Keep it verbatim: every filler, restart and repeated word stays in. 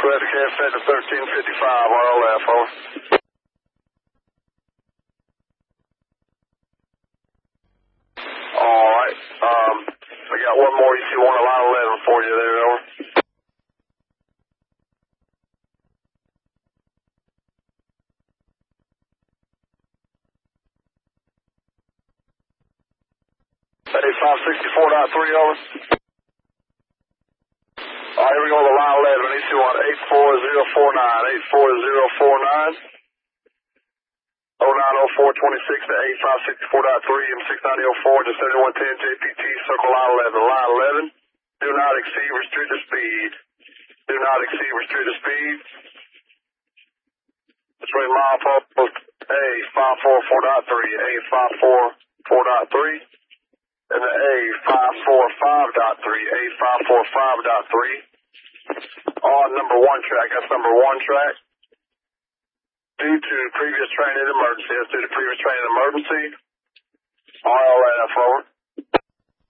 Clear to K F set to thirteen fifty-five, R L F, over. Alright, um, I got one more E C one at line eleven for you there, over. eighty-five sixty-four point three, over. Alright, here we go to line eleven, E C one eight four zero four nine, eight four zero four nine. oh nine oh four twenty-six to eighty-five sixty-four point three, M six ninety oh four to seventy-one ten J P T, circle line eleven. Line eleven, do not exceed restricted speed. Do not exceed restricted speed. Between mile post A five forty-four point three, A five forty-four point three, and the A five forty-five point three, A five forty-five point three. On number one track, that's number one track. Due to previous training emergency, that's due to previous training emergency. R L F, over.